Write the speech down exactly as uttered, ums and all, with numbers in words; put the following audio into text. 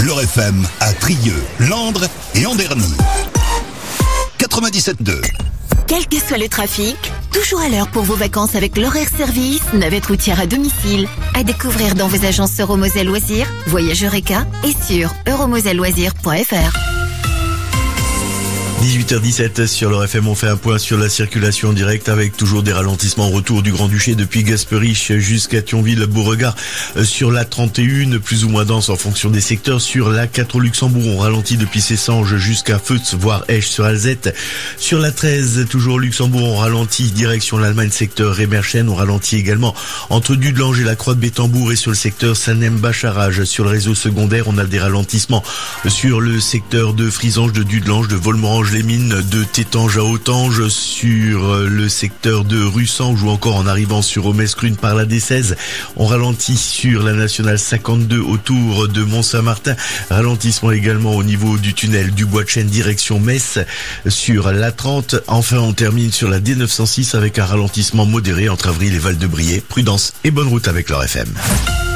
L'Or F M à Trieux, Landres et Anderny. quatre-vingt-dix-sept deux. Quel que soit le trafic, toujours à l'heure pour vos vacances avec l'horaire service, navette routière à domicile. À découvrir dans vos agences Euromoselle Loisirs, Voyage Eureka et sur euromoselle loisirs point f r. dix-huit heures dix-sept sur l'Or F M, on fait un point sur la circulation en direct avec toujours des ralentissements au retour du Grand-Duché depuis Gasperich jusqu'à Thionville-Beauregard sur la trente et un, plus ou moins dense en fonction des secteurs. Sur la quatre au Luxembourg, on ralentit depuis Cessanges jusqu'à Feutz, voire Esch sur Alzette. Sur la treize, toujours Luxembourg, on ralentit direction l'Allemagne, secteur Rémerchen. On ralentit également entre Dudelange et la Croix de Bétambourg et sur le secteur Sanem-Bacharage. Sur le réseau secondaire, on a des ralentissements sur le secteur de Frisange, de Dudelange, de Volmerange, les mines de Tétange à Autange, sur le secteur de Russange ou encore en arrivant sur Omescrune par la D seize. On ralentit sur la nationale cinquante-deux autour de Mont-Saint-Martin. Ralentissement également au niveau du tunnel du Bois de Chêne direction Metz sur la trente. Enfin, on termine sur la D neuf cent six avec un ralentissement modéré entre Avril et Val-de-Briey. Prudence et bonne route avec l'Or F M.